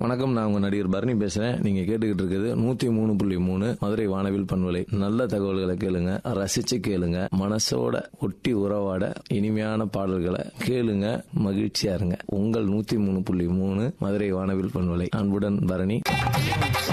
வணக்கம், நான் உங்க நடிகர் பரணி பேசுறேன். நீங்க கேட்டுக்கிட்டு இருக்கிறது 103.3 மதுரை வானவில் பண்பலை. நல்ல தகவல்களை கேளுங்க, ரசிச்சு கேளுங்க, மனசோட ஒட்டி உறவாட இனிமையான பாடல்களை கேளுங்க, மகிழ்ச்சியா இருங்க. உங்கள் 103.3 மதுரை வானவில் பண்பலை. அன்புடன் பரணி.